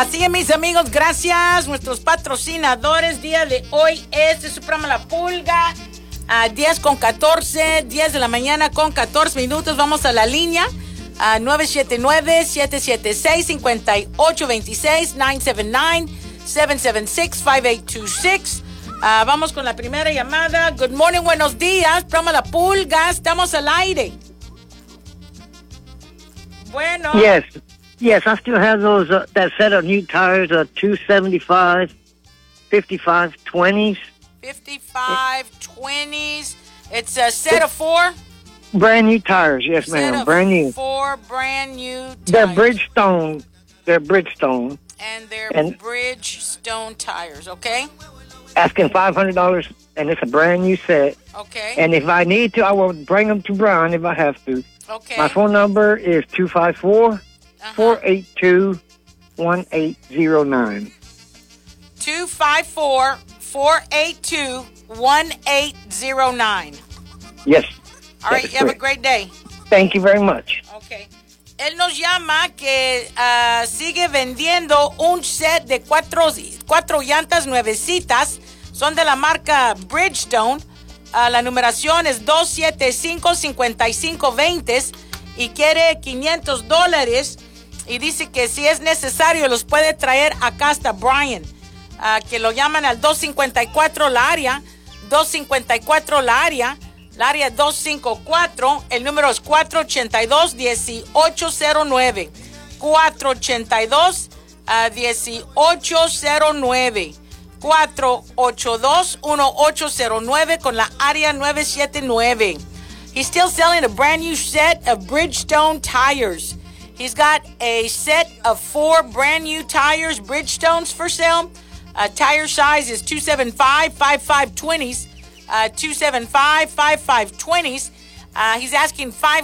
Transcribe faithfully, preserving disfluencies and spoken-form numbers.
Así es, mis amigos, gracias. Nuestros patrocinadores, día de hoy es de su programa La Pulga. A diez con catorce, diez de la mañana con catorce minutos. Vamos a la línea. A nueve siete nueve, siete siete seis, cinco ocho dos seis, nueve siete nueve, siete siete seis, cinco ocho dos seis. Uh, vamos con la primera llamada. Good morning, buenos días. Programa La Pulga, estamos al aire. Bueno. Yes, yes, I still have those, uh, that set of new tires, uh, two seventy-five, fifty-five, twenties. fifty-five, twenties. It's a set of four? Brand new tires, yes, set ma'am, of brand new. Four brand new tires. They're Bridgestone. They're Bridgestone. And they're and Bridgestone tires, okay? Asking five hundred dollars, and it's a brand new set. Okay. And if I need to, I will bring them to Brian if I have to. Okay. My phone number is two five four, four eight two, one eight zero nine. two five four, four eight two, one eight zero nine. Yes. All right, you have a great day. Thank you very much. Okay. Él nos llama que uh, sigue vendiendo un set de cuatro, cuatro llantas nuevecitas. Son de la marca Bridgestone. Uh, la numeración es dos siete cinco, cinco cinco dos cero y quiere quinientos dólares. Y dice que si es necesario los puede traer acá hasta Brian. Uh, que lo llaman al dos cinco cuatro la área. dos cinco cuatro la área. La área dos cinco cuatro, el número es cuatro ocho dos, uno ocho cero nueve. cuatro ocho dos, uno ocho cero nueve. cuatro ocho dos, uno ocho cero nueve con la área nueve siete nueve. He's still selling a brand new set of Bridgestone tires. He's got a set of four brand new tires, Bridgestones, for sale. Uh, tire size is two seventy-five, fifty-five twenties. Uh, two seventy-five, fifty-five twenties. Uh, he's asking five